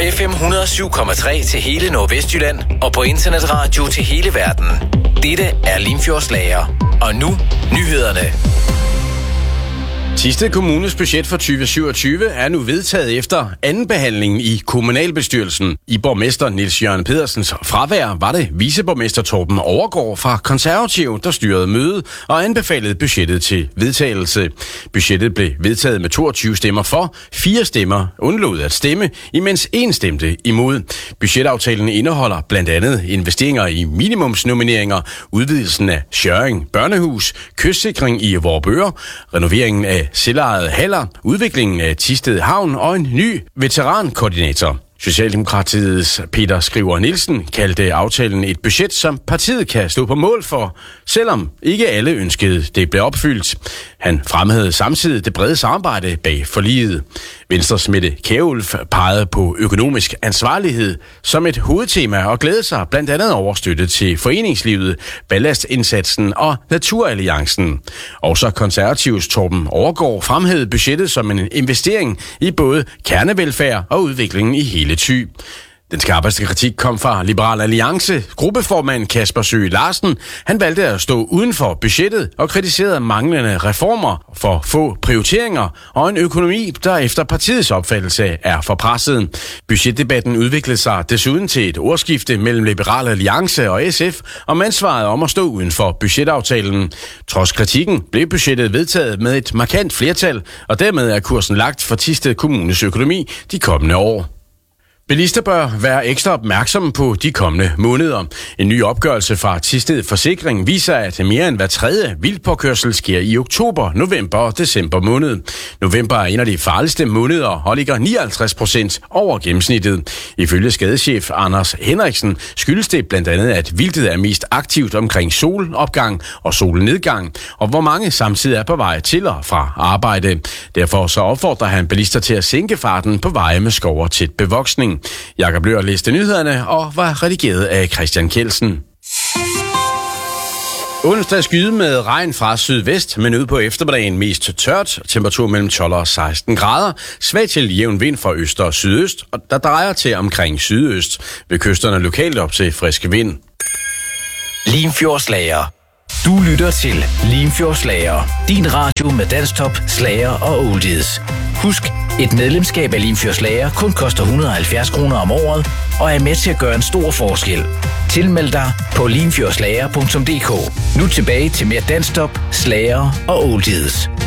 FM 107,3 til hele Nordvestjylland og på internetradio til hele verden. Dette er Limfjords Lager. Og nu nyhederne. Thisted Kommunes budget for 2027 er nu vedtaget efter anden behandling i kommunalbestyrelsen. I borgmester Niels Jørgen Pedersens fravær var det viceborgmester Torben Overgaard fra Konservativ, der styrede mødet og anbefalede budgettet til vedtagelse. Budgettet blev vedtaget med 22 stemmer for, 4 stemmer undlod at stemme, imens 1 stemte imod. Budgetaftalen indeholder blandt andet investeringer i minimumsnomineringer, udvidelsen af Skjørring Børnehus, kystsikring i Vorupør, renoveringen af selvejede haller, udviklingen af Thisted Havn og en ny veterankoordinator. Socialdemokratiets Peter Skriver Nielsen kaldte aftalen et budget, som partiet kan stå på mål for, selvom ikke alle ønskede det blev opfyldt. Han fremhævede samtidig det brede samarbejde bag forliget. Venstres Mette Kjærulf pegede på økonomisk ansvarlighed som et hovedtema og glædede sig blandt andet over støtte til foreningslivet, ballastindsatsen og Naturalliancen. Også Konservativs Torben Overgaard fremhævede budgettet som en investering i både kernevelfærd og udviklingen i hele Thy. Den skarpeste kritik kom fra Liberal Alliance. Gruppeformand Kasper Søe Larsen, han valgte at stå uden for budgettet og kritiserede manglende reformer, for få prioriteringer og en økonomi, der efter partiets opfattelse er for presset. Budgetdebatten udviklede sig desuden til et ordskifte mellem Liberal Alliance og SF om ansvaret om at stå uden for budgetaftalen. Trods kritikken blev budgettet vedtaget med et markant flertal, og dermed er kursen lagt for Thisted Kommunes økonomi de kommende år. Bilister bør være ekstra opmærksomme på de kommende måneder. En ny opgørelse fra Thisted Forsikring viser, at mere end hver tredje vildpåkørsel sker i oktober, november og december måned. November er en af de farligste måneder og ligger 59% over gennemsnittet. Ifølge skadechef Anders Henriksen skyldes det blandt andet, at vildtet er mest aktivt omkring solopgang og solnedgang, og hvor mange samtidig er på vej til og fra arbejde. Derfor så opfordrer han bilister til at sænke farten på veje med skov og tæt bevoksning. Jakob Løhr læste nyhederne og var redigeret af Christian Kjeldsen. Onsdag skyde med regn fra sydvest, men ude på eftermiddagen mest tørt. Temperatur mellem 12 og 16 grader. Svag til jævn vind fra øst og sydøst, og der drejer til omkring sydøst. Ved kysterne lokalt op til frisk vind. Limfjords Lager. Du lytter til Limfjords Lager. Din radio med danstop, slager og oldies. Husk, et medlemskab af Limfjords Lager kun koster 170 kroner om året og er med til at gøre en stor forskel. Tilmeld dig på limfjordslager.dk. Nu tilbage til mere danstop, slager og oldies.